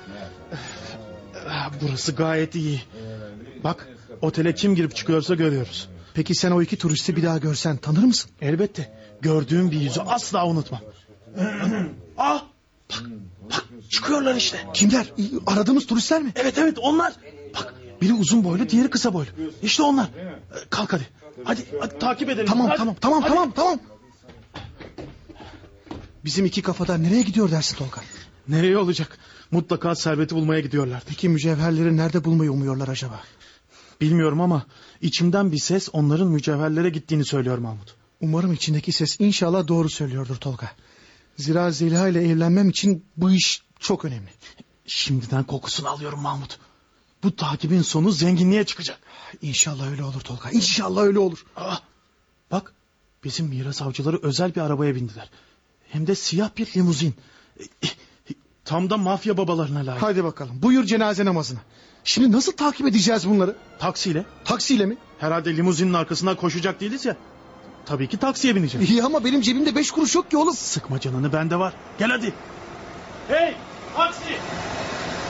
Burası gayet iyi. Bak, otele kim girip çıkıyorsa görüyoruz. Peki sen o iki turisti bir daha görsen tanır mısın? Elbette. Gördüğüm bir yüzü asla unutmam. Ah! Bak, çıkıyorlar işte. Kimler? Aradığımız turistler mi? Evet, onlar. Bak, biri uzun boylu, diğeri kısa boylu. İşte onlar. Kalk hadi. Hadi takip edelim. Tamam, Hadi. tamam. Bizim iki kafadar nereye gidiyor dersin Tolga? Nereye olacak? Mutlaka serveti bulmaya gidiyorlar. Peki mücevherleri nerede bulmayı umuyorlar acaba? Bilmiyorum ama içimden bir ses onların mücevherlere gittiğini söylüyor Mahmut. Umarım içindeki ses inşallah doğru söylüyordur Tolga. Zira Zeliha ile evlenmem için bu iş çok önemli. Şimdiden kokusunu alıyorum Mahmut. Bu takibin sonu zenginliğe çıkacak. İnşallah öyle olur Tolga. İnşallah öyle olur. Bak, bizim miras avcıları özel bir arabaya bindiler. Hem de siyah bir limuzin. Tam da mafya babalarına layık. Hadi bakalım, buyur cenaze namazına. Şimdi nasıl takip edeceğiz bunları? Taksiyle. Taksiyle mi? Herhalde limuzinin arkasından koşacak değiliz ya. Tabii ki taksiye bineceğiz. İyi ama benim cebimde 5 kuruş yok ki oğlum. Sıkma canını, bende var. Gel hadi. Hey, taksi!